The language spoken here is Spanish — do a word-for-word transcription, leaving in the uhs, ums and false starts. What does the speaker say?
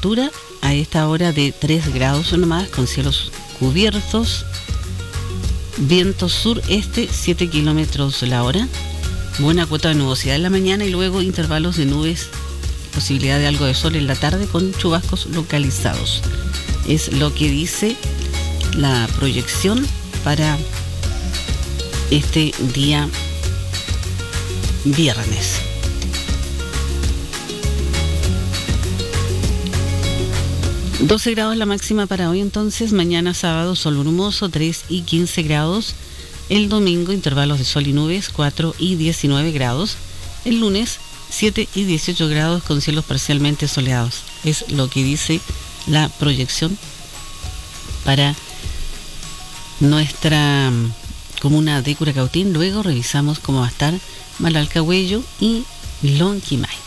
temperatura a esta hora de tres grados nomás, con cielos cubiertos, viento sur-este siete kilómetros la hora, buena cuota de nubosidad en la mañana y luego intervalos de nubes, posibilidad de algo de sol en la tarde con chubascos localizados. Es lo que dice la proyección para este día viernes. doce grados la máxima para hoy, entonces mañana sábado sol brumoso tres y quince grados, el domingo intervalos de sol y nubes cuatro y diecinueve grados, el lunes siete y dieciocho grados con cielos parcialmente soleados. Es lo que dice la proyección para nuestra comuna de Curacautín. Luego revisamos cómo va a estar Malalcahuello y Lonquimay.